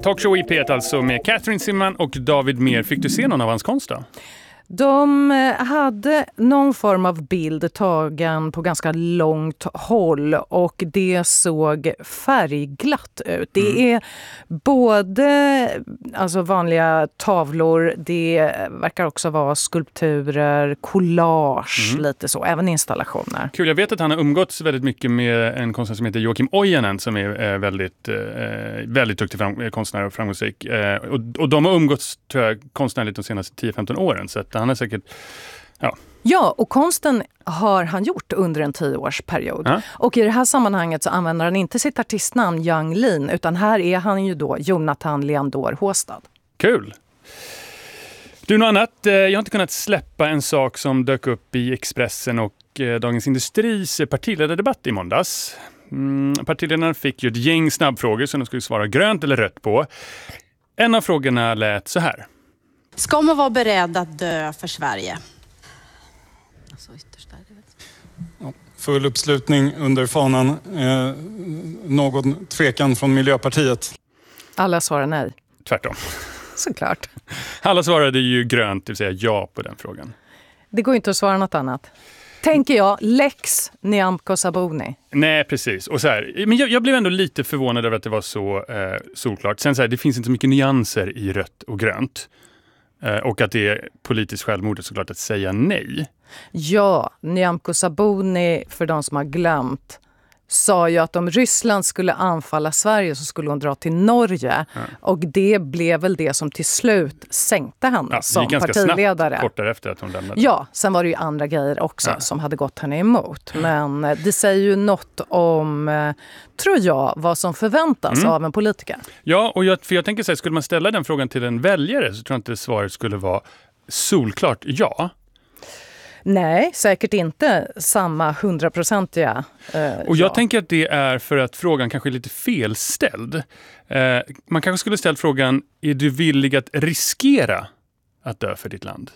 Talkshow i P1 alltså med Catherine Simman och David Mer. Fick du se någon av hans konst då? De hade någon form av bild tagen på ganska långt håll och det såg färgglatt ut. Det är både alltså vanliga tavlor, det verkar också vara skulpturer, collage, lite så, även installationer. Kul, jag vet att han har umgåtts väldigt mycket med en konstnär som heter Joakim Ojanen som är väldigt duktig konstnär och framgångsrik. Och de har umgåtts, tror jag, konstnärligt de senaste 10-15 åren, så att han är säkert... Ja, och konsten har han gjort under en 10-årsperiod. Och i det här sammanhanget så använder han inte sitt artistnamn Yang Lin, utan här är han ju då Jonathan Leandor Håstad. Kul! Du, något annat? Jag har inte kunnat släppa en sak som dök upp i Expressen och Dagens Industris partiledardebatt i måndags. Partiledarna fick ju ett gäng snabbfrågor som de skulle svara grönt eller rött på. En av frågorna lät så här. Ska man vara beredd att dö för Sverige? Alltså ytterst där, det vet jag. Full uppslutning under fanan. Någon tvekan från Miljöpartiet? Alla svarar nej. Tvärtom. Såklart. Alla svarade ju grönt, det vill säga ja på den frågan. Det går inte att svara något annat. Tänker jag, Lex Nyamko Sabuni. Nej, precis. Och så här, men jag blev ändå lite förvånad över att det var så solklart. Sen så här, det finns inte så mycket nyanser i rött och grönt. Och att det är politiskt självmord såklart att säga nej. Ja, Nyamko Sabuni, för de som har glömt, sa ju att om Ryssland skulle anfalla Sverige så skulle hon dra till Norge. Och det blev väl det som till slut sänkte henne som partiledare. Snabbt, kort därefter att hon lämnade. Ja, sen var det ju andra grejer också som hade gått henne emot. Men det säger ju något om, tror jag, vad som förväntas av en politiker. Ja, och jag tänker så här, skulle man ställa den frågan till en väljare så tror jag inte svaret skulle vara solklart ja. Nej, säkert inte samma 100-procentiga. Och jag tänker att det är för att frågan kanske är lite felställd. Man kanske skulle ställa frågan, är du villig att riskera att dö för ditt land?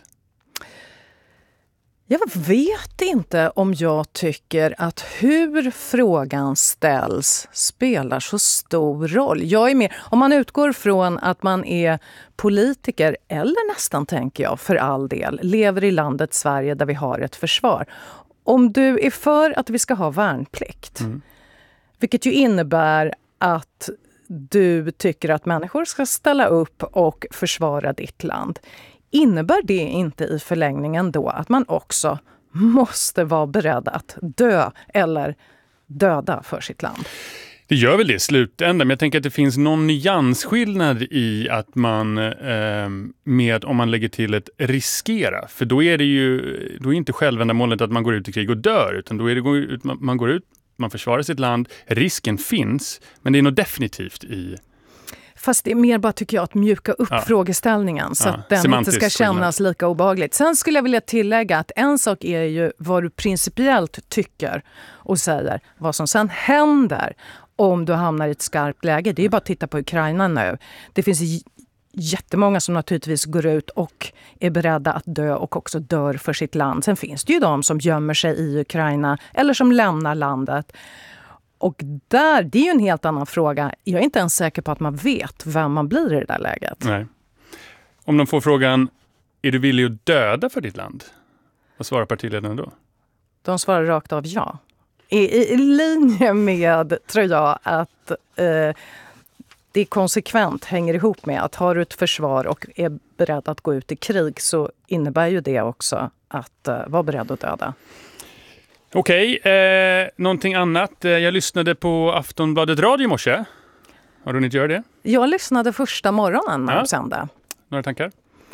Jag vet inte om jag tycker att hur frågan ställs spelar så stor roll. Jag är mer, om man utgår från att man är politiker, eller nästan tänker jag för all del, lever i landet Sverige där vi har ett försvar. Om du är för att vi ska ha värnplikt, vilket ju innebär att du tycker att människor ska ställa upp och försvara ditt land. Innebär det inte i förlängningen då att man också måste vara beredd att dö eller döda för sitt land? Det gör väl det i slutändan, men jag tänker att det finns någon nyansskillnad i att man med om man lägger till ett riskera. För då är det ju då är inte självändamålet att man går ut i krig och dör, utan då är det man går ut, man försvarar sitt land, risken finns, men det är nog definitivt i... Fast det är mer bara, tycker jag, att mjuka upp frågeställningen så att den inte ska kännas lika obehagligt. Sen skulle jag vilja tillägga att en sak är ju vad du principiellt tycker och säger. Vad som sen händer om du hamnar i ett skarpt läge, det är ju bara att titta på Ukraina nu. Det finns jättemånga som naturligtvis går ut och är beredda att dö och också dör för sitt land. Sen finns det ju de som gömmer sig i Ukraina eller som lämnar landet. Och det är ju en helt annan fråga. Jag är inte ens säker på att man vet vem man blir i det där läget. Nej. Om de får frågan, är du villig att döda för ditt land? Vad svarar partiledarna då? De svarar rakt av ja. I linje med, tror jag, att det konsekvent hänger ihop med att har du ett försvar och är beredd att gå ut i krig, så innebär ju det också att vara beredd att döda. Okej, någonting annat. Jag lyssnade på Aftonbladet Radio i morse. Har du hunnit göra det? Jag lyssnade första morgonen när de sände. Några tankar?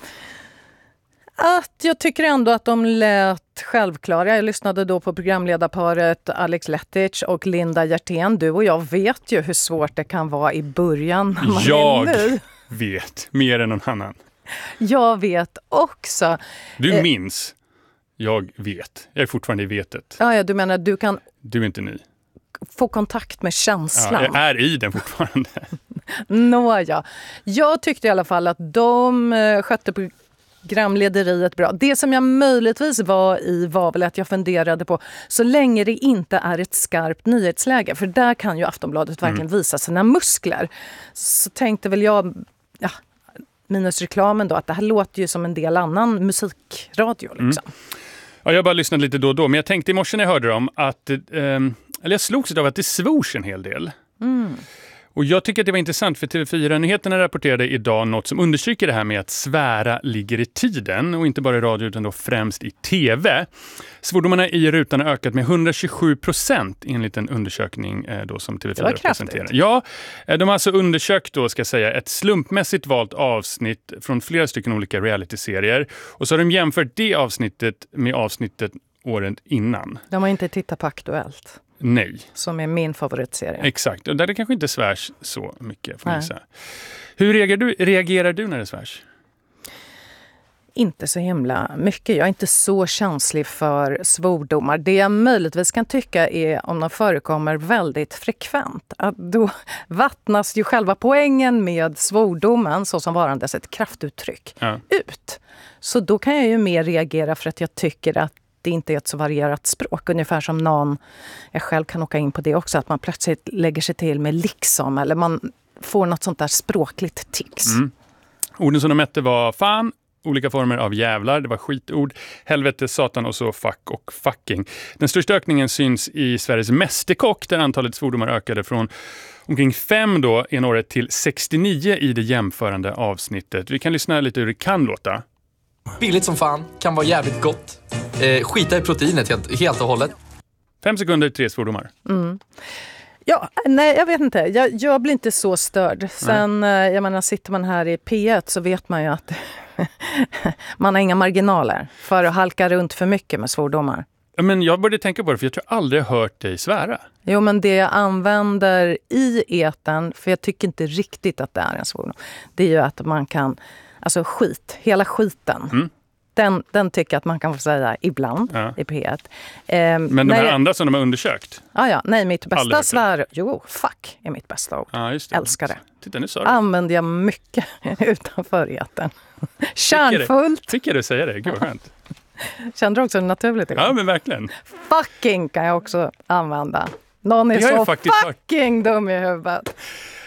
Att jag tycker ändå att de lät självklara. Jag lyssnade då på programledarparet Alex Lettich och Linda Hjertén. Du och jag vet ju hur svårt det kan vara i början när man är ny. Vet mer än någon annan. Jag vet också. Du minns. Jag vet. Jag är fortfarande i vetet. Ja, du menar du kan... Du är inte ny. Få kontakt med känslan. Ja, jag är i den fortfarande. Nåja. Jag tyckte i alla fall att de skötte Programlederiet bra. Det som jag möjligtvis var väl att jag funderade på, så länge det inte är ett skarpt nyhetsläge, för där kan ju Aftonbladet verkligen visa sina muskler. Så tänkte väl jag, minus reklamen då, att det här låter ju som en del annan musikradio liksom. Ja, jag har bara lyssnat lite då och då, men jag tänkte i morse när jag hörde dem att, eller jag slogs av att det svors en hel del. Och jag tycker att det var intressant, för TV4-nyheterna rapporterade idag något som understryker det här med att svära ligger i tiden, och inte bara i radio utan då främst i TV. Svordomarna i rutan har ökat med 127% enligt en undersökning då som TV4 presenterar. Ja, de har alltså undersökt då, ska jag säga, ett slumpmässigt valt avsnitt från flera stycken olika realityserier, och så har de jämfört det avsnittet med avsnittet åren innan. De har inte tittat på Aktuellt. Nej. Som är min favoritserie. Exakt, och där det kanske inte svärs så mycket, får man säga. Hur reagerar du när det svärs? Inte så himla mycket. Jag är inte så känslig för svordomar. Det jag möjligtvis kan tycka är om de förekommer väldigt frekvent. Att då vattnas ju själva poängen med svordomen, så som varandes ett kraftuttryck, ut. Så då kan jag ju mer reagera för att jag tycker att det inte är ett så varierat språk. Ungefär som någon, jag själv kan åka in på det också, att man plötsligt lägger sig till med liksom, eller man får något sånt där språkligt tics. Orden som de mätte var fan, olika former av jävlar, det var skitord, helvete, satan och så fuck och fucking. Den största ökningen syns i Sveriges Mästerkock, där antalet svordomar ökade från omkring 5 då i året till 69 i det jämförande avsnittet. Vi kan lyssna lite hur det kan låta. Billigt som fan, kan vara jävligt gott. Skita i proteinet helt och hållet. 5 sekunder, 3 svordomar. Ja, nej, jag vet inte. Jag blir inte så störd. Sen, jag menar, sitter man här i P1 så vet man ju att man har inga marginaler för att halka runt för mycket med svordomar. Men jag började tänka på det, för jag tror aldrig jag hört dig svära. Jo, men det jag använder i etern, för jag tycker inte riktigt att det är en svordom, det är ju att man kan, alltså skit, hela skiten. Den tycker att man kan få säga ibland i P1. Men de här andra som de har undersökt? Nej, mitt bästa svär... Jo, fuck är mitt bästa ord. Just det. Älskar det. Titta, nu sa du. Använder jag mycket utanför etern. Kärnfullt. Fick jag det säga det? Gud vad skönt. Kände du också naturligt? Ja, men verkligen. Fucking kan jag också använda. Någon är så fucking dum i huvudet.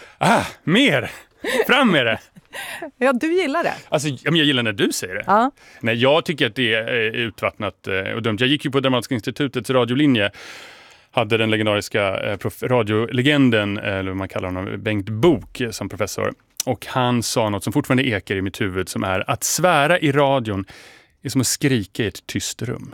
Mer! Fram med det! Ja, du gillar det. Alltså, jag gillar när du säger det. Ja. Nej, jag tycker att det är utvattnat och dumt. Jag gick ju på Dramatiska institutets radiolinje. Hade den legendariska radiolegenden, eller vad man kallar honom, Bengt Bok som professor. Och han sa något som fortfarande ekar i mitt huvud, som är att svära i radion är som att skrika i ett tyst rum.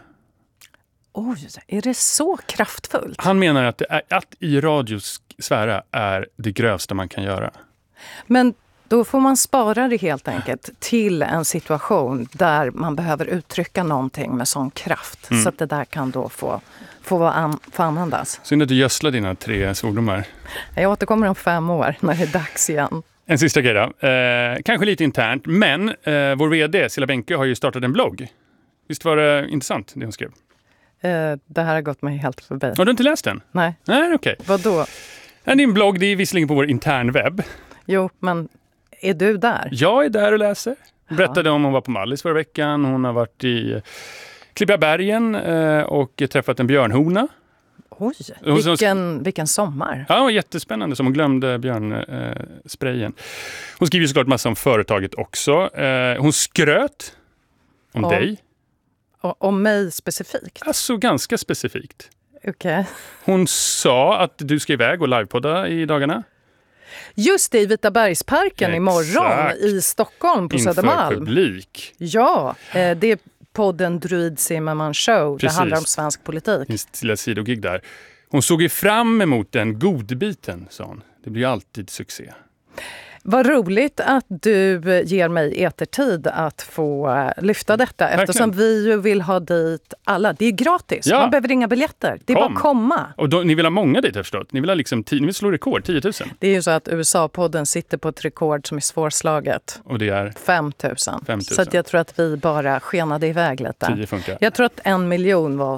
Oj, är det så kraftfullt? Han menar att, att i radio svära är det grövsta man kan göra. Men då får man spara det helt enkelt till en situation där man behöver uttrycka någonting med sån kraft. Så att det där kan då få användas. Synd att du gödslar dina 3 svordomar. Jag återkommer om 5 år när det är dags igen. En sista grej då. Kanske lite internt, men vår vd Cilla Benke har ju startat en blogg. Visst var det intressant det hon skrev? Det här har gått mig helt förbi. Har du inte läst den? Nej. Nej, okej. Vadå? Din blogg, det är visserligen på vår internwebb. Jo, men är du där? Jag är där och läser. Berättade om hon var på Mallis förra veckan. Hon har varit i Klippabergen och träffat en björnhona. Oj, vilken sommar. Ja, jättespännande, som hon glömde björnsprayen. Hon skriver ju såklart massa om företaget också. Hon skröt om dig. Om mig specifikt? Alltså ganska specifikt. Okej. Hon sa att du ska iväg och livepodda i dagarna. Just det, i Vitabergsparken imorgon i Stockholm på Södermalm. Inför publik. Ja, det är podden Druid Zimmerman Show. Precis. Det handlar om svensk politik. Finns lilla sidogig där. Hon såg ju fram emot den godbiten, sa hon. Det blir ju alltid succé. Vad roligt att du ger mig etertid att få lyfta detta. Eftersom vi ju vill ha dit alla. Det är gratis. Man behöver inga biljetter. Det är bara att komma. Och ni vill ha många dit, jag förstått. Ni vill ha ni vill slå rekord, 10 000. Det är ju så att USA-podden sitter på ett rekord som är svårslaget. Och det är? 5 000. Så att jag tror att vi bara skenade iväg lite. 10 funkar. Jag tror att 1 miljon var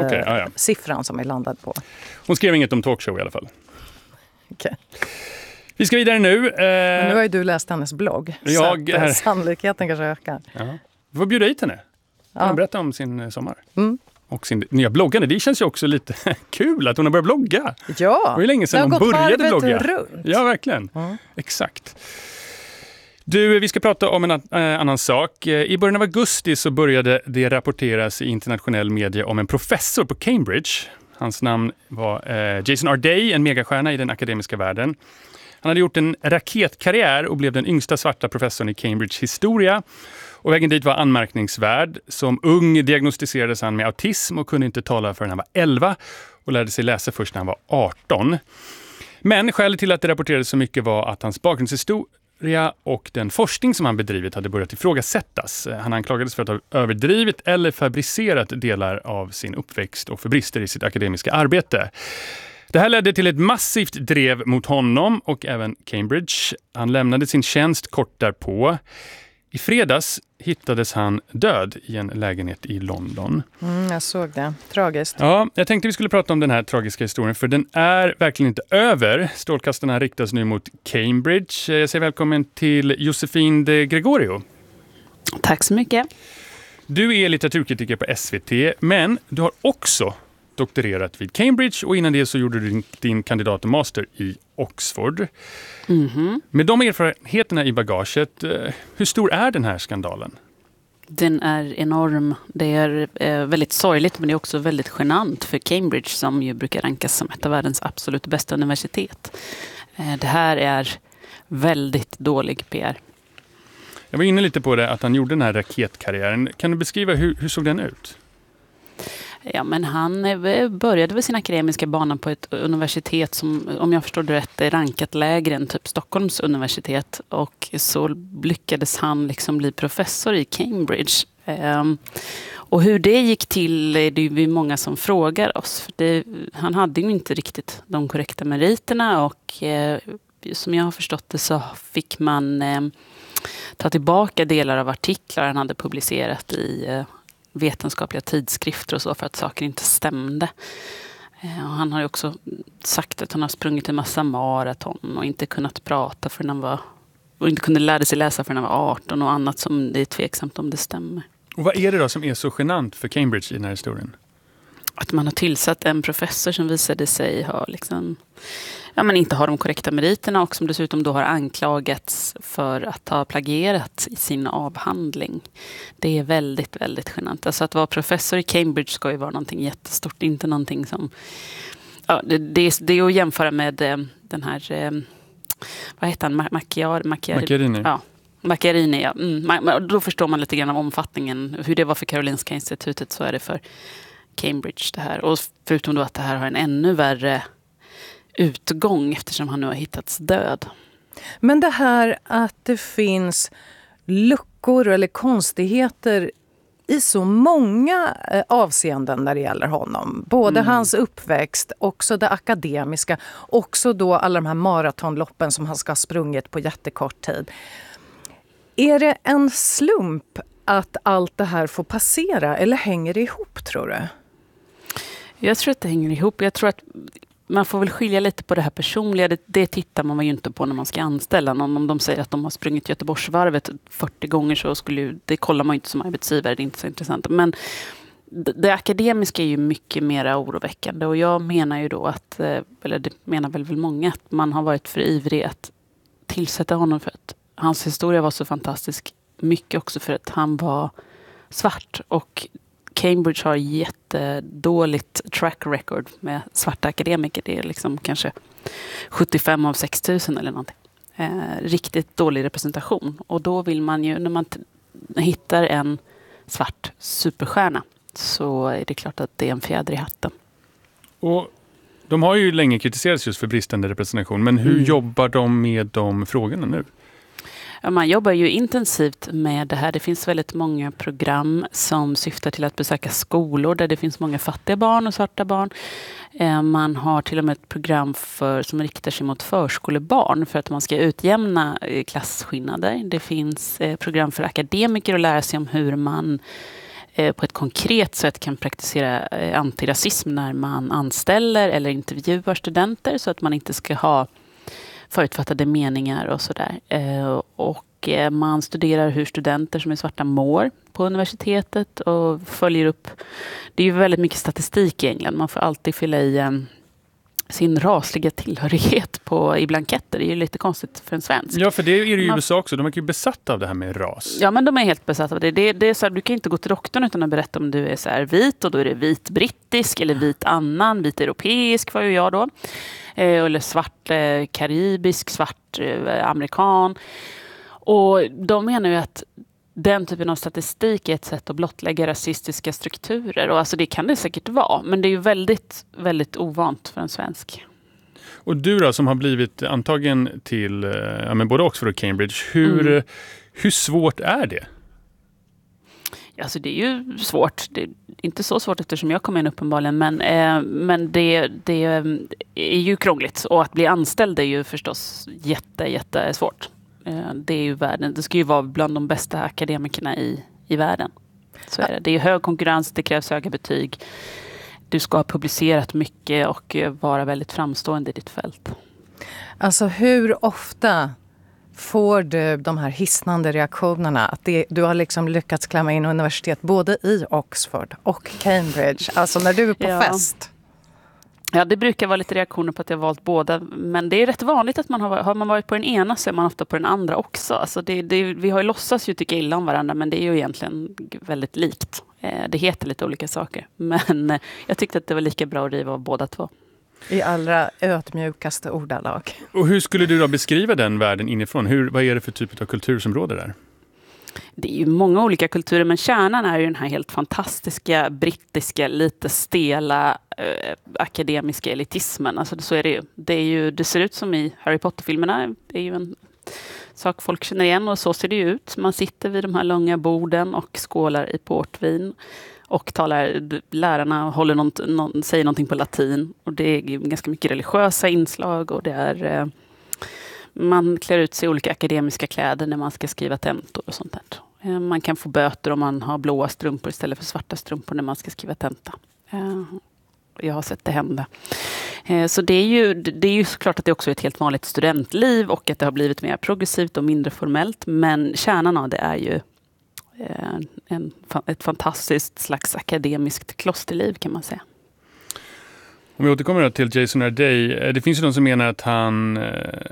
siffran som vi landade på. Hon skrev inget om talkshow i alla fall. Okej. Vi ska vidare nu. Men nu har ju du läst hennes blogg. Så att sannolikheten kanske ökar. Ja. Vi får bjuda hit henne. Hon berättar om sin sommar. Och sin nya bloggande. Det känns ju också lite kul att hon har börjat blogga. Ja, det var ju länge sedan hon började blogga. Runt. Ja, verkligen. Exakt. Du, vi ska prata om en annan sak. I början av augusti så började det rapporteras i internationell media om en professor på Cambridge. Hans namn var Jason R. Day, en megastjärna i den akademiska världen. Han hade gjort en raketkarriär och blev den yngsta svarta professorn i Cambridge historia. Och vägen dit var anmärkningsvärd. Som ung diagnostiserades han med autism och kunde inte tala förrän han var 11 och lärde sig läsa först när han var 18. Men skälet till att det rapporterades så mycket var att hans bakgrundshistoria och den forskning som han bedrivit hade börjat ifrågasättas. Han anklagades för att ha överdrivit eller fabricerat delar av sin uppväxt och för brister i sitt akademiska arbete. Det här ledde till ett massivt drev mot honom och även Cambridge. Han lämnade sin tjänst kort därpå. I fredags hittades han död i en lägenhet i London. Jag såg det. Tragiskt. Ja, jag tänkte vi skulle prata om den här tragiska historien för den är verkligen inte över. Strålkastarna riktas nu mot Cambridge. Jag säger välkommen till Josefin de Gregorio. Tack så mycket. Du är litteraturkritiker på SVT, men du har också doktorerat vid Cambridge och innan det så gjorde du din kandidat och master i Oxford. Med de erfarenheterna i bagaget, hur stor är den här skandalen? Den är enorm. Det är väldigt sorgligt men det är också väldigt genant för Cambridge som ju brukar rankas som ett av världens absolut bästa universitet. Det här är väldigt dålig PR. Jag var inne lite på det att han gjorde den här raketkarriären. Kan du beskriva hur såg den ut? Ja, men han började med sin akademiska bana på ett universitet som, om jag förstår det rätt, är rankat lägre än typ Stockholms universitet. Och så lyckades han liksom bli professor i Cambridge. Och hur det gick till är det ju många som frågar oss. För han hade ju inte riktigt de korrekta meriterna och som jag har förstått det så fick man ta tillbaka delar av artiklar han hade publicerat i vetenskapliga tidskrifter och så för att saker inte stämde. Och han har ju också sagt att han har sprungit en massa maraton och inte kunnat prata förrän han var och inte kunde lära sig läsa förrän han var 18 och annat som det är tveksamt om det stämmer. Och vad är det då som är så genant för Cambridge i den här historien? Att man har tillsatt en professor som visade sig ha liksom, men inte ha de korrekta meriterna och som dessutom då har anklagats för att ha plagierat i sin avhandling. Det är väldigt, väldigt genant. Alltså att vara professor i Cambridge ska ju vara någonting jättestort, inte någonting som... Ja, det är att jämföra med den här... vad heter han? Macchiarini. Ja, Macchiarini, ja. Då förstår man lite grann om omfattningen. Hur det var för Karolinska institutet så är det för Cambridge det här. Och förutom då att det här har en ännu värre utgång eftersom han nu har hittats död. Men det här att det finns luckor eller konstigheter i så många avseenden när det gäller honom. Både hans uppväxt, också det akademiska, också då alla de här maratonloppen som han ska ha sprungit på jättekort tid. Är det en slump att allt det här får passera eller hänger det ihop, tror du? Jag tror att det hänger ihop. Jag tror att man får väl skilja lite på det här personliga. Det tittar man ju inte på när man ska anställa någon. Om de säger att de har sprungit Göteborgsvarvet 40 gånger så det kollar man ju inte som arbetsgivare. Det är inte så intressant. Men det akademiska är ju mycket mer oroväckande. Och jag menar ju då att, eller det menar väl många, att man har varit för ivrig att tillsätta honom för att hans historia var så fantastisk. Mycket också för att han var svart och Cambridge har jättedåligt track record med svarta akademiker. Det är liksom kanske 75 av 6 000 eller någonting. Riktigt dålig representation. Och då vill man ju, när man hittar en svart superstjärna så är det klart att det är en fjäder i hatten. Och de har ju länge kritiserats just för bristande representation. Men hur jobbar de med de frågorna nu? Ja, man jobbar ju intensivt med det här. Det finns väldigt många program som syftar till att besöka skolor där det finns många fattiga barn och svarta barn. Man har till och med ett program som riktar sig mot förskolebarn för att man ska utjämna klasskillnader. Det finns program för akademiker att lära sig om hur man på ett konkret sätt kan praktisera antirasism när man anställer eller intervjuar studenter så att man inte ska ha förutfattade meningar och sådär. Och man studerar hur studenter som är svarta mår på universitetet och följer upp. Det är ju väldigt mycket statistik i England. Man får alltid fylla i sin rasliga tillhörighet i blanketter. Det är ju lite konstigt för en svensk. Ja, för det är det i USA också. De är ju besatta av det här med ras. Ja, men de är helt besatta av det. Det är så här, du kan inte gå till doktorn utan att berätta om du är så här vit, och då är det vit brittisk eller vit annan, vit europeisk var ju jag då. Eller svart karibisk, svart amerikan. Och de menar ju att den typen av statistik är ett sätt att blottlägga rasistiska strukturer. Och alltså det kan det säkert vara, men det är ju väldigt, väldigt ovant för en svensk. Och du då, som har blivit antagen till både Oxford och Cambridge, hur svårt är det? Alltså det är ju svårt. Det är inte så svårt eftersom jag kom in uppenbarligen, men det är ju krångligt. Och att bli anställd är ju förstås jättesvårt. Det är ju världen. Det ska ju vara bland de bästa akademikerna i världen. Så är det. Det är hög konkurrens, det krävs höga betyg. Du ska ha publicerat mycket och vara väldigt framstående i ditt fält. Alltså hur ofta får du de här hisnande reaktionerna att du har liksom lyckats klämma in universitet både i Oxford och Cambridge, alltså när du är på fest? Ja, det brukar vara lite reaktioner på att jag valt båda, men det är rätt vanligt att har man varit på den ena så är man ofta på den andra också. Alltså vi har ju låtsas ju tycka illa om varandra, men det är ju egentligen väldigt likt. Det heter lite olika saker, men jag tyckte att det var lika bra att riva av båda två. I allra ödmjukaste ordalag. Och hur skulle du då beskriva den världen inifrån? Vad är det för typ av kultur som råder där? Det är ju många olika kulturer, men kärnan är ju den här helt fantastiska, brittiska, lite stela akademiska elitismen. Alltså så är det ju. Det ser ut som i Harry Potter-filmerna. Det är ju en sak folk känner igen, och så ser det ju ut. Man sitter vid de här långa borden och skålar i portvin. Och lärarna säger någonting på latin. Och det är ganska mycket religiösa inslag, och det är... Man klär ut sig i olika akademiska kläder när man ska skriva tentor och sånt där. Man kan få böter om man har blåa strumpor istället för svarta strumpor när man ska skriva tenta. Jag har sett det hända. Så det är ju såklart att det också är ett helt vanligt studentliv och att det har blivit mer progressivt och mindre formellt. Men kärnan av det är ju ett fantastiskt slags akademiskt klosterliv, kan man säga. Om vi återkommer till Jason Arday, det finns ju de som menar att han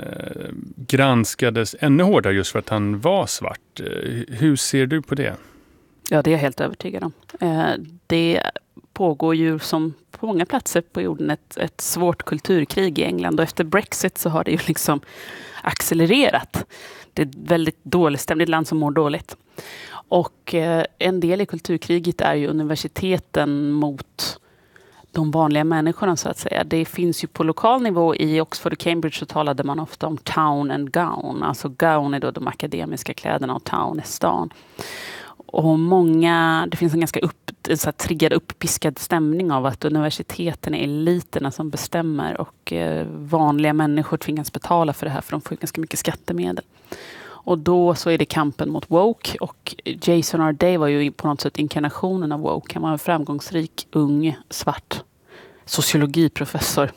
granskades ännu hårdare just för att han var svart. Hur ser du på det? Ja, det är jag helt övertygad om. Det pågår ju som på många platser på jorden ett svårt kulturkrig i England, och efter Brexit så har det ju liksom accelererat. Det är ett väldigt dåligt stämligt land som mår dåligt. Och en del i kulturkriget är ju universiteten mot de vanliga människorna, så att säga. Det finns ju på lokal nivå i Oxford och Cambridge, så talade man ofta om town and gown. Alltså gown är då de akademiska kläderna och town är stan. Och det finns en ganska så här triggad, uppiskad stämning av att universiteten är eliterna som bestämmer, och vanliga människor tvingas betala för det här, för de får ganska mycket skattemedel. Och då så är det kampen mot woke, och Jason Arday var ju på något sätt inkarnationen av woke. Han var en framgångsrik, ung, svart sociologiprofessor.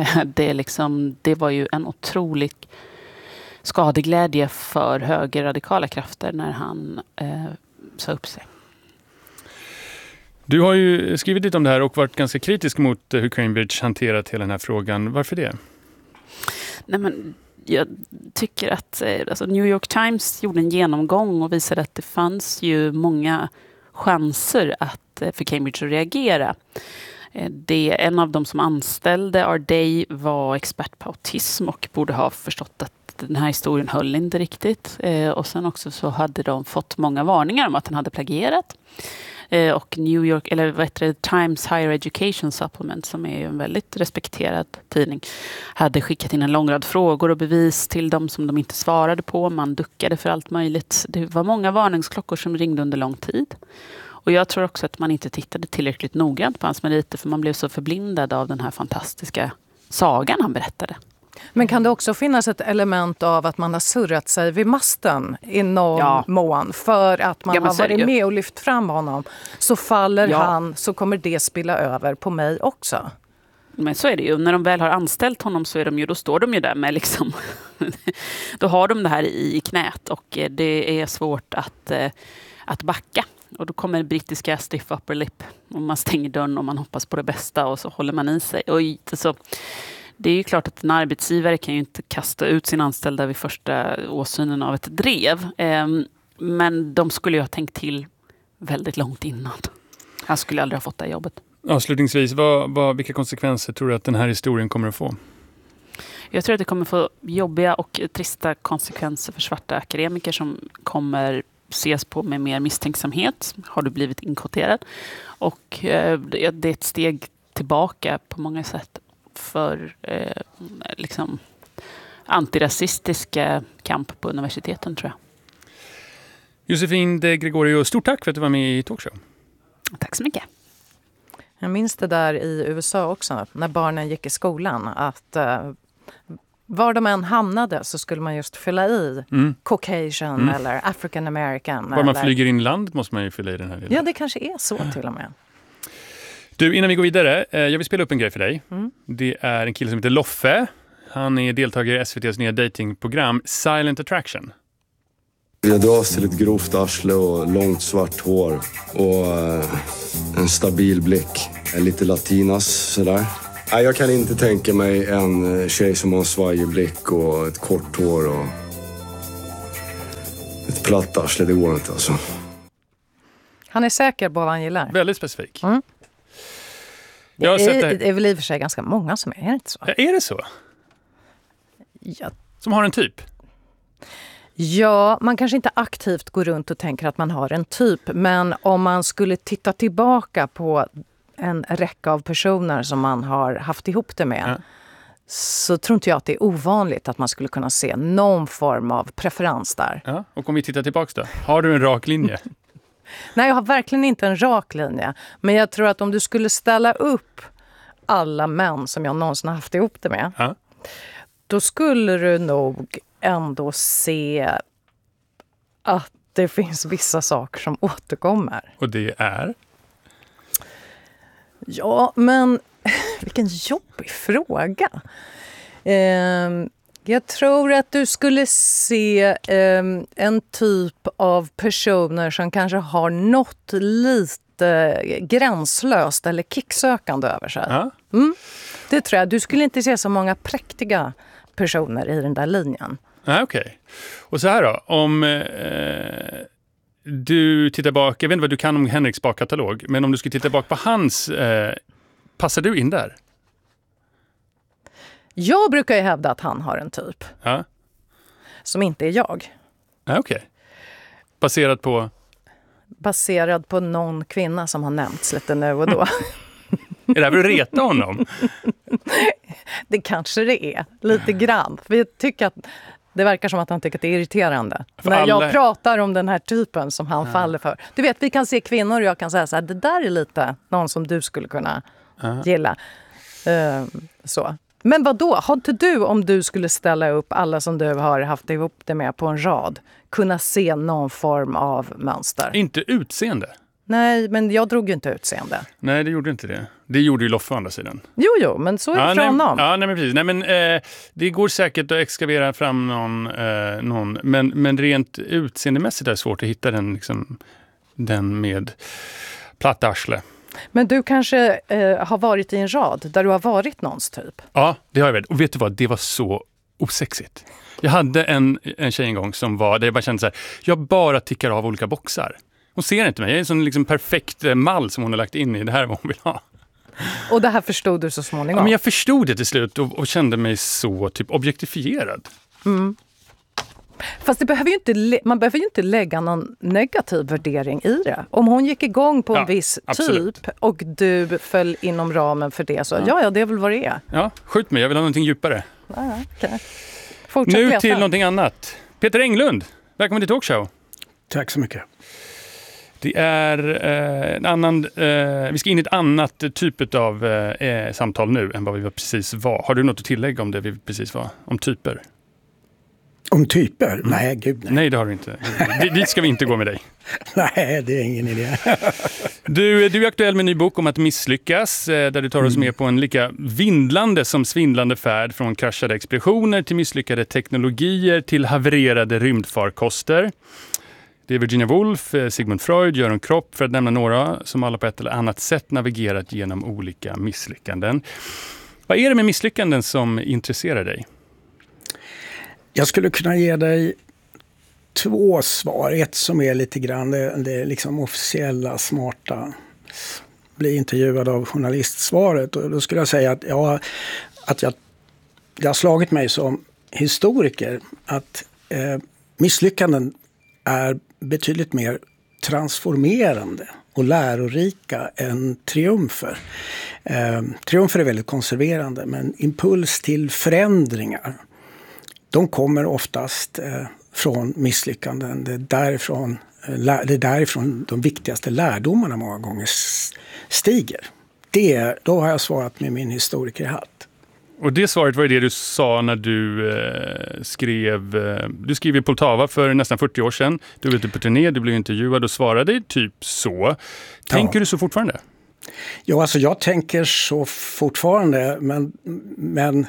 Det var ju en otrolig skadeglädje för högerradikala krafter när han sa upp sig. Du har ju skrivit lite om det här och varit ganska kritisk mot hur Cambridge hanterat hela den här frågan. Varför det? Nej, men jag tycker att New York Times gjorde en genomgång och visade att det fanns ju många chanser för Cambridge att reagera. En av dem som anställde Arday var expert på autism och borde ha förstått att den här historien höll inte riktigt. Och sen också så hade de fått många varningar om att han hade plagierat. Och New York, Times Higher Education Supplement, som är en väldigt respekterad tidning, hade skickat in en lång rad frågor och bevis till dem som de inte svarade på. Man duckade för allt möjligt. Det var många varningsklockor som ringde under lång tid. Och jag tror också att man inte tittade tillräckligt noggrant på hans meriter, för man blev så förblindad av den här fantastiska sagan han berättade. Men kan det också finnas ett element av att man har surrat sig vid masten i någon mån för att man har varit med och lyft fram honom? Så faller han, så kommer det spilla över på mig också. Men så är det ju. När de väl har anställt honom så är då står de ju där med liksom då har de det här i knät och det är svårt att backa. Och då kommer brittiska stiff upper lip och man stänger dörren och man hoppas på det bästa och så håller man i sig. Och så, det är ju klart att en arbetsgivare kan ju inte kasta ut sin anställda vid första åsynen av ett drev. Men de skulle ju ha tänkt till väldigt långt innan. Han skulle aldrig ha fått det jobbet. Avslutningsvis, vilka konsekvenser tror du att den här historien kommer att få? Jag tror att det kommer få jobbiga och trista konsekvenser för svarta akademiker som kommer ses på med mer misstänksamhet. Har du blivit inkvoterad? Och det är ett steg tillbaka på många sätt för liksom antirasistiska kamp på universiteten, tror jag. Josefin de Gregorio, stort tack för att du var med i Talkshow. Tack så mycket. Jag minns det där i USA också, när barnen gick i skolan, att var de än hamnade så skulle man just fylla i Caucasian eller African American. Var man flyger in landet måste man ju fylla i den här delen. Ja, det kanske är så till och med. Du, innan vi går vidare, jag vill spela upp en grej för dig. Det är en kille som heter Loffe. Han är deltagare i SVT:s nya datingprogram Silent Attraction. Jag dras till ett grovt arsle och långt svart hår och en stabil blick. Lite latinas sådär. Nej, jag kan inte tänka mig en tjej som har en svajig blick och ett kort hår och ett platt arsle. Det går inte alltså. Han är säker på vad han gillar. Väldigt specifik. Det är väl i och för sig ganska många som är inte så. Ja, är det så? Ja. Som har en typ? Ja, man kanske inte aktivt går runt och tänker att man har en typ. Men om man skulle titta tillbaka på en räcka av personer som man har haft ihop det med, så tror inte jag att det är ovanligt att man skulle kunna se någon form av preferens där. Ja, och om vi tittar tillbaka då? Har du en rak linje? Nej, jag har verkligen inte en rak linje. Men jag tror att om du skulle ställa upp alla män som jag någonsin har haft ihop det med, då skulle du nog ändå se att det finns vissa saker som återkommer. Och det är? Ja, men vilken jobbig fråga. Jag tror att du skulle se en typ av personer som kanske har något lite gränslöst eller kicksökande över sig. Det tror jag. Du skulle inte se så många präktiga personer i den där linjen. Okej. Och så här då, om du tittar bak, jag vet inte vad du kan om Henriks bakkatalog, men om du skulle titta bak på hans, passar du in där? Jag brukar ju hävda att han har en typ. Som inte är jag. Okej. Baserat på? Baserad på någon kvinna som har nämnts lite nu och då. Är det här för att reta honom? Det kanske det är, lite grann. För jag tycker att det verkar som att han tycker att det är irriterande. När jag pratar om den här typen som han faller för. Du vet, vi kan se kvinnor och jag kan säga så här, det där är lite någon som du skulle kunna gilla. Så. Men vad då? Har inte du, om du skulle ställa upp alla som du har haft ihop det med på en rad, kunna se någon form av mönster? Inte utseende. Nej, men jag drog ju inte utseende. Nej, det gjorde inte det. Det gjorde ju Loffe å andra sidan. Jo, men så är det för honom. Ja, nej, men precis. Nej, men det går säkert att exkavera fram någon men rent utseendemässigt är det svårt att hitta den, liksom, den med platt arsle. Men du kanske har varit i en rad där du har varit någons typ? Ja, det har jag väl. Och vet du vad? Det var så osexigt. Jag hade en tjej en gång som var, där jag bara kände så här, jag bara tickar av olika boxar. Hon ser inte mig. Jag är en sån liksom perfekt mall som hon har lagt in i. Det här är vad hon vill ha. Och det här förstod du så småningom? Ja, men jag förstod det till slut och kände mig så typ objektifierad. Fast det behöver ju inte, man behöver ju inte lägga någon negativ värdering i det. Om hon gick igång på en viss typ och du föll inom ramen för det, så ja, det är väl vad det är. Ja, skjut mig. Jag vill ha någonting djupare. Okay. Nu till någonting annat. Peter Englund, välkommen till Talkshow. Tack så mycket. Det är en annan, vi ska in i ett annat typ av samtal nu än vad vi precis var. Har du något att tillägga om det vi precis var? Om typer? Om typer? Nej, gud nej. Nej, det har du inte. Dit ska vi inte gå med dig. Nej, det är ingen idé. Du är aktuell med en ny bok om att misslyckas, där du tar oss med på en lika vindlande som svindlande färd från kraschade expeditioner till misslyckade teknologier till havererade rymdfarkoster. Det är Virginia Woolf, Sigmund Freud, Göran Kropp för att nämna några som alla på ett eller annat sätt navigerat genom olika misslyckanden. Vad är det med misslyckanden som intresserar dig? Jag skulle kunna ge dig 2 svar. Ett som är lite grann det liksom officiella, smarta, bli intervjuad av journalistsvaret. Och då skulle jag säga att jag har slagit mig som historiker att misslyckanden är betydligt mer transformerande och lärorika än triumfer. Triumfer är väldigt konserverande, men impuls till förändringar, de kommer oftast från misslyckanden. Det är därifrån de viktigaste lärdomarna många gånger stiger. Då har jag svarat med min historikerhatt. Och det svaret var det du sa när du skrev i Poltava för nästan 40 år sedan. Du var ute på turné, du blev intervjuad och svarade typ så. Tänker du så fortfarande? Ja, alltså jag tänker så fortfarande, men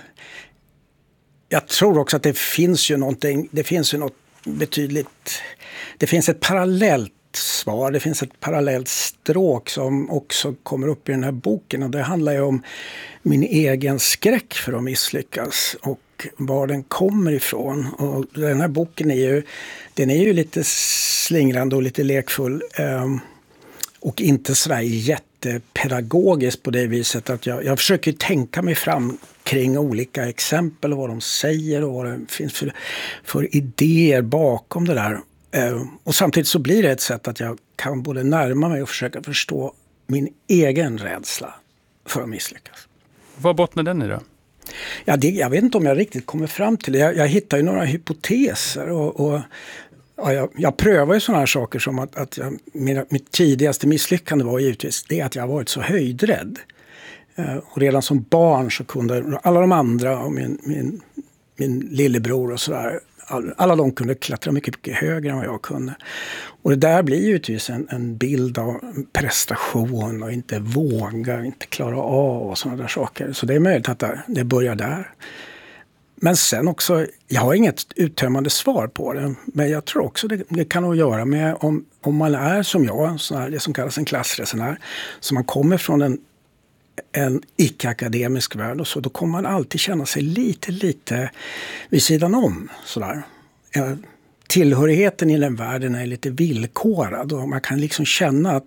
jag tror också att det finns något betydligt, det finns ett parallellt svar, det finns ett parallellt stråk som också kommer upp i den här boken, och det handlar ju om min egen skräck för att misslyckas och var den kommer ifrån. Och den här boken är ju lite slingrande och lite lekfull och inte sådär jättepedagogisk på det viset att jag försöker tänka mig fram kring olika exempel och vad de säger och vad det finns för idéer bakom det där. Och samtidigt så blir det ett sätt att jag kan både närma mig och försöka förstå min egen rädsla för att misslyckas. Vad bottnar den i då? Ja, jag vet inte om jag riktigt kommer fram till det. Jag hittar ju några hypoteser och jag prövar ju sådana här saker som att mitt tidigaste misslyckande var givetvis det att jag varit så höjdrädd. Och redan som barn så kunde alla de andra och min lillebror och sådär, alla de kunde klättra mycket, mycket högre än vad jag kunde. Och det där blir givetvis en bild av prestation och inte våga, inte klara av och sådana där saker. Så det är möjligt att det börjar där. Men sen också, jag har inget uttömmande svar på det. Men jag tror också det kan nog göra med om man är som jag, det som kallas en klassresenär. Så man kommer från en icke-akademisk värld och så, då kommer man alltid känna sig lite vid sidan om. Sådär. Tillhörigheten i den världen är lite villkorad och man kan liksom känna att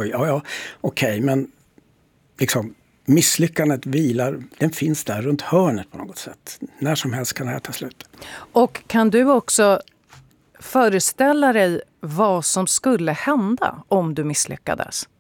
okej, men liksom misslyckandet vilar, den finns där runt hörnet på något sätt. När som helst kan det här ta slut. Och kan du också föreställa dig vad som skulle hända om du misslyckades?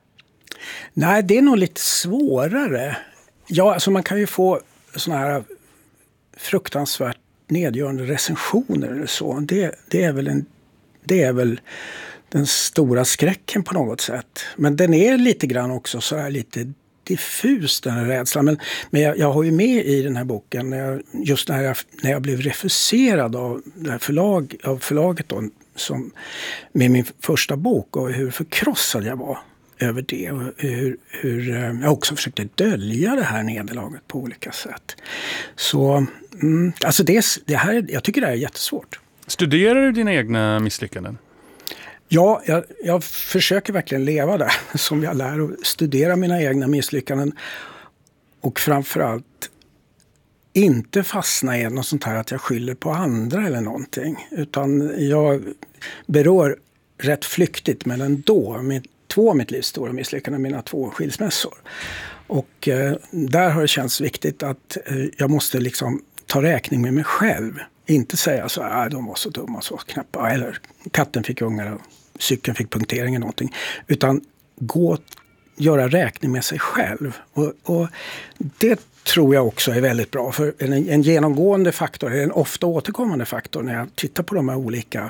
Nej, det är nog lite svårare. Ja, alltså man kan ju få såna här fruktansvärt nedgörande recensioner eller så. Det är väl den stora skräcken på något sätt. Men den är lite grann också så här lite diffus, den här rädslan. Men jag har ju med i den här boken, just när jag blev refuserad av det här förlaget då, med min första bok, och hur förkrossad jag var över det, och hur jag också försökte dölja det här nederlaget på olika sätt. Så alltså det här, jag tycker det här är jättesvårt. Studerar du dina egna misslyckanden? Ja, jag försöker verkligen leva där som jag lär, och studera mina egna misslyckanden och framförallt inte fastna i något sånt här att jag skyller på andra eller någonting, utan jag berör rätt flyktigt, men ändå två av mitt livs stora misslyckanden, mina 2 skilsmässor. Och där har det känts viktigt att jag måste liksom ta räkning med mig själv. Inte säga så här, de var så dumma, så knappa, eller katten fick ungar och cykeln fick punktering eller någonting. Utan göra räkning med sig själv. Och det tror jag också är väldigt bra. För en genomgående faktor, en ofta återkommande faktor när jag tittar på de här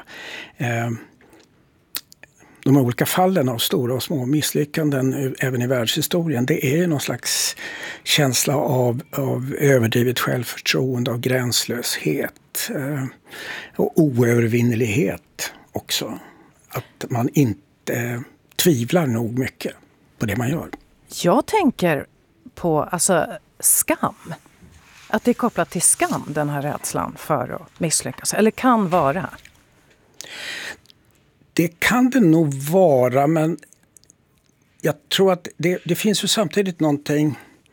olika fallen av stora och små misslyckanden även i världshistorien, det är ju någon slags känsla av överdrivet självförtroende, av gränslöshet och oövervinnelighet också. Att man inte tvivlar nog mycket på det man gör. Jag tänker på skam. Att det är kopplat till skam, den här rädslan för att misslyckas. Eller kan vara. Det kan det nog vara, men jag tror att det finns ju samtidigt någonting...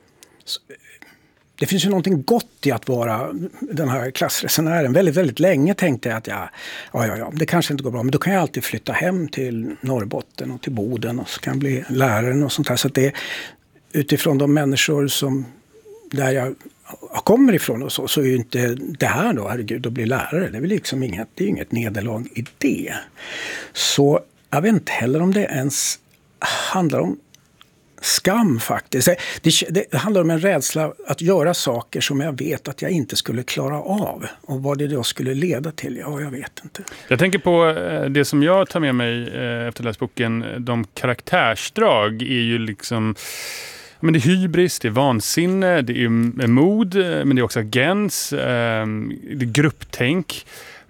Det finns ju någonting gott i att vara den här klassresenären. Väldigt, väldigt länge tänkte jag att det kanske inte går bra. Men då kan jag alltid flytta hem till Norrbotten och till Boden och så kan jag bli lärare och sånt där. Så att det är utifrån de människor som där jag kommer ifrån och så är ju inte det här då, herregud, att bli lärare. Det är väl liksom inget nederlag i det. Så jag vet inte heller om det ens handlar om skam faktiskt. Det handlar om en rädsla att göra saker som jag vet att jag inte skulle klara av. Och vad det då skulle leda till, jag vet inte. Jag tänker på det som jag tar med mig efter att läsa boken. De karaktärsdrag är ju liksom... Men det är hybris, det är vansinne, det är mod, men det är också agens, det är grupptänk.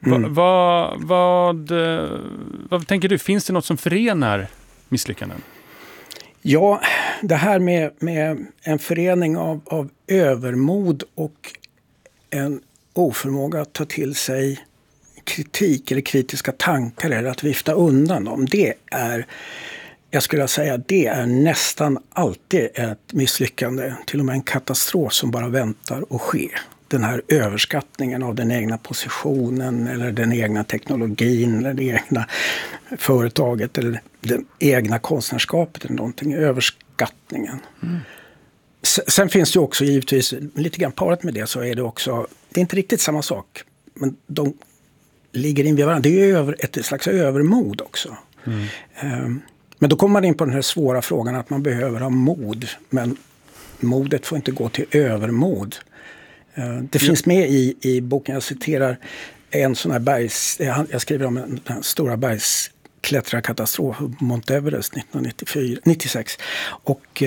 Vad tänker du? Finns det något som förenar misslyckanden? Ja, det här med en förening av övermod och en oförmåga att ta till sig kritik eller kritiska tankar eller att vifta undan dem, det är... Jag skulle säga att det är nästan alltid ett misslyckande, till och med en katastrof som bara väntar att ske. Den här överskattningen av den egna positionen eller den egna teknologin eller det egna företaget eller det egna konstnärskapet eller någonting. Överskattningen. Mm. Sen finns det också givetvis, lite grann parat med det så är det också, det är inte riktigt samma sak, men de ligger in vid varandra. Det är ju ett slags övermod också. Mm. Men då kommer man in på den här svåra frågan att man behöver ha mod. Men modet får inte gå till övermod. Det finns med i boken, jag citerar en sån här jag skriver om den stora bergsklättrarkatastrof på Mount Everest 1996. Och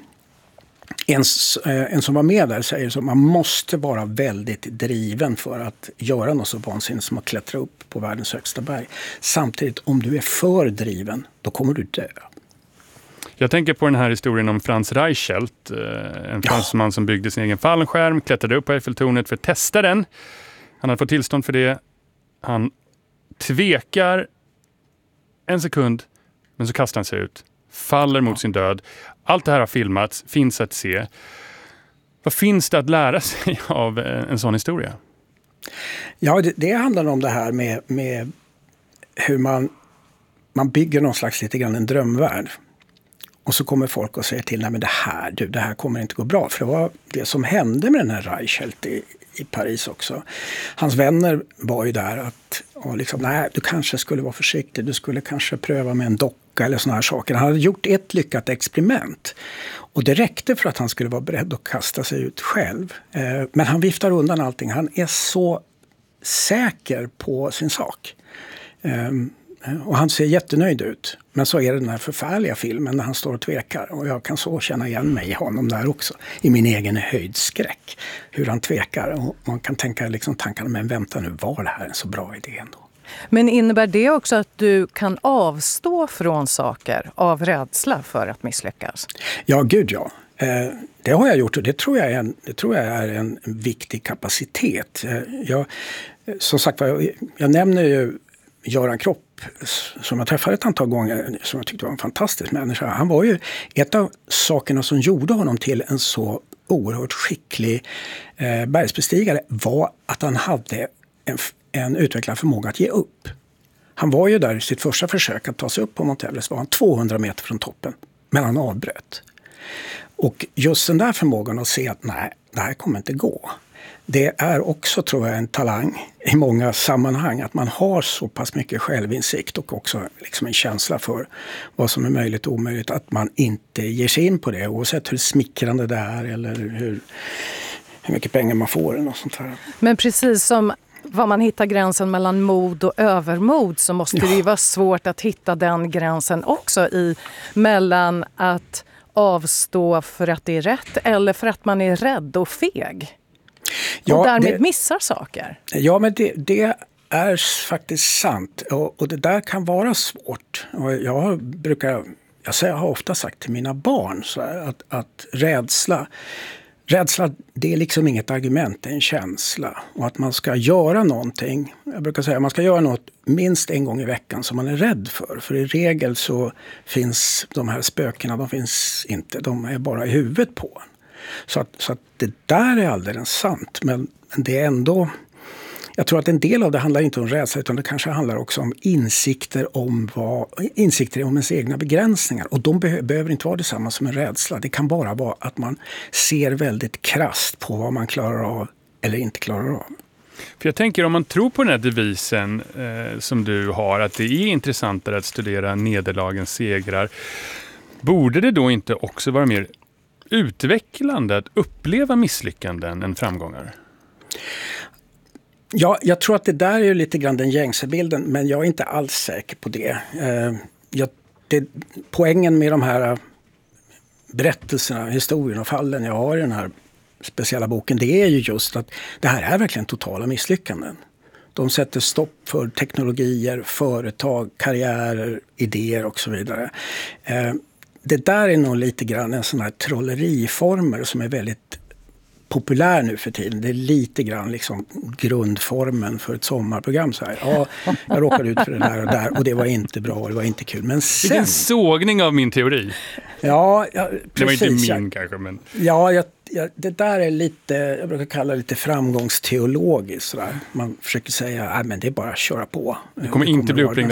en som var med där säger så: man måste vara väldigt driven för att göra något så vansinnigt som att klättra upp på världens högsta berg. Samtidigt, om du är för driven, då kommer du dö. Jag tänker på den här historien om Franz Reichelt, en fransman som byggde sin egen fallskärm, klättrade upp på Eiffeltornet för att testa den. Han hade fått tillstånd för det. Han tvekar en sekund, men så kastar han sig ut. Faller mot sin död. Allt det här har filmats, finns att se. Vad finns det att lära sig av en sån historia? Ja, det handlar om det här med hur man bygger någon slags lite grann en drömvärld. Och så kommer folk och säger till, nej men det här kommer inte gå bra. För det var det som hände med den här Reichelt i Paris också. Hans vänner var ju där och liksom, nej, du kanske skulle vara försiktig. Du skulle kanske pröva med en docka eller såna här saker. Han hade gjort ett lyckat experiment. Och det räckte för att han skulle vara beredd att kasta sig ut själv. Men han viftar undan allting. Han är så säker på sin sak. Och han ser jättenöjd ut. Men så är det den här förfärliga filmen när han står och tvekar. Och jag kan så känna igen mig i honom där också. I min egen höjdskräck. Hur han tvekar. Och man kan tänka liksom tankarna, men vänta nu, var det här en så bra idé ändå? Men innebär det också att du kan avstå från saker av rädsla för att misslyckas? Ja, gud ja. Det har jag gjort och det tror jag är en viktig kapacitet. Som sagt, jag nämner ju Göran Kropp som jag träffade ett antal gånger som jag tyckte var en fantastisk människa. Han var ju ett av sakerna som gjorde honom till en så oerhört skicklig bergsbestigare var att han hade en utvecklad förmåga att ge upp. Han var ju där i sitt första försök att ta sig upp på Mount Everest var han 200 meter från toppen, men han avbröt. Och just den där förmågan att se att nej, det här kommer inte gå. Det är också, tror jag, en talang i många sammanhang att man har så pass mycket självinsikt och också liksom en känsla för vad som är möjligt och omöjligt, att man inte ger sig in på det oavsett hur smickrande det är eller hur mycket pengar man får eller något sånt här. Men precis som var man hittar gränsen mellan mod och övermod så måste det ju vara svårt att hitta den gränsen också mellan att avstå för att det är rätt eller för att man är rädd och feg. Och därmed missar saker. Ja, men det är faktiskt sant. Och det där kan vara svårt. Och jag har ofta sagt till mina barn så här, att rädsla, det är liksom inget argument, det är en känsla. Och att man ska göra någonting, jag brukar säga man ska göra något minst en gång i veckan som man är rädd för. För i regel så finns de här spökena, de finns inte, de är bara i huvudet på en. Så att det där är alldeles sant, men det är ändå... Jag tror att en del av det handlar inte om rädsla, utan det kanske handlar också om insikter om ens egna begränsningar. Och de behöver inte vara detsamma som en rädsla. Det kan bara vara att man ser väldigt krasst på vad man klarar av eller inte klarar av. För jag tänker, om man tror på den här devisen som du har, att det är intressantare att studera nederlagens segrar, borde det då inte också vara mer utvecklande att uppleva misslyckanden än framgångar? Ja, jag tror att det där är lite grann den gängse bilden, men jag är inte alls säker på det. Poängen med de här berättelserna, historierna och fallen jag har i den här speciella boken, det är ju just att det här är verkligen totala misslyckanden. De sätter stopp för teknologier, företag, karriärer, idéer och så vidare. Det där är nog lite grann en sån här trolleriformer som är väldigt populär nu för tiden. Det är lite grann liksom grundformen för ett sommarprogram. Så här. Ja, jag råkade ut för det där och där och det var inte bra och det var inte kul. Men sen... Vilken sågning av min teori. Ja, precis. Det var inte min kanske, men... Ja, det där är lite, jag brukar kalla det lite framgångsteologiskt. Sådär. Man försöker säga, men det är bara att köra på. Det kommer inte bli uppringd